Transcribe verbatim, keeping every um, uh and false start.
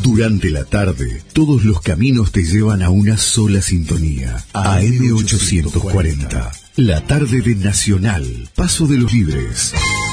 Durante la tarde, todos los caminos te llevan a una sola sintonía. A M ochocientos cuarenta. La tarde de Nacional. Paso de los Libres.